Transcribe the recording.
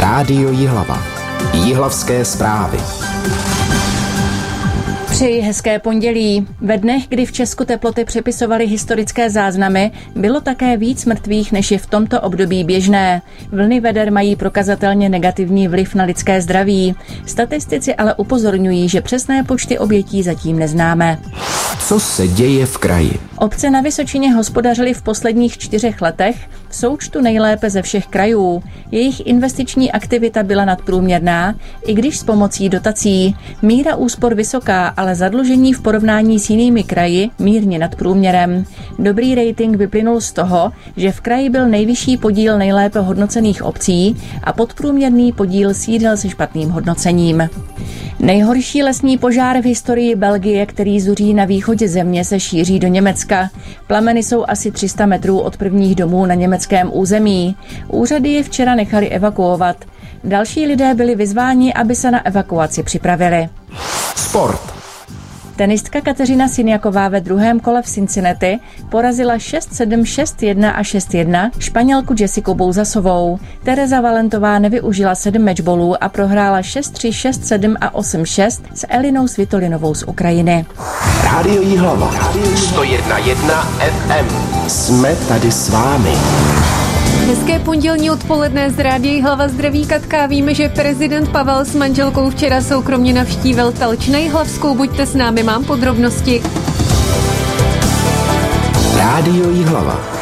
Rádio Jihlava. Jihlavské zprávy. Přeji hezké pondělí. Ve dnech, kdy v Česku teploty přepisovaly historické záznamy, bylo také víc mrtvých, než je v tomto období běžné. Vlny veder mají prokazatelně negativní vliv na lidské zdraví. Statistici ale upozorňují, že přesné počty obětí zatím neznáme. Co se děje v kraji? Obce na Vysočině hospodařily v posledních 4 letech v součtu nejlépe ze všech krajů. Jejich investiční aktivita byla nadprůměrná, i když s pomocí dotací. Míra úspor vysoká, ale zadlužení v porovnání s jinými kraji mírně nad průměrem. Dobrý rating vyplynul z toho, že v kraji byl nejvyšší podíl nejlépe hodnocených obcí a podprůměrný podíl sídel se špatným hodnocením. Nejhorší lesní požár v historii Belgie, který zuří na východě země, se šíří do Německa. Plameny jsou asi 300 metrů od prvních domů na německém území. Úřady je včera nechali evakuovat. Další lidé byli vyzváni, aby se na evakuaci připravili. Sport. Tenistka Kateřina Siniaková ve druhém kole v Cincinnati porazila 6-7, 6-1 a 6-1 Španělku Jessiku Bouzasovou. Tereza Valentová nevyužila 7 matchballů a prohrála 6-3, 6-7 a 8-6 s Elinou Svitolinovou z Ukrajiny. Rádio Jihlava. 101,1 FM. Jsme tady s vámi. Hezké pondělní odpoledne z Rádia Jihlava zdraví Katka. Víme, že prezident Pavel s manželkou včera soukromně navštívil Telč na Jihlavskou. Buďte s námi, mám podrobnosti. Rádio Jihlava.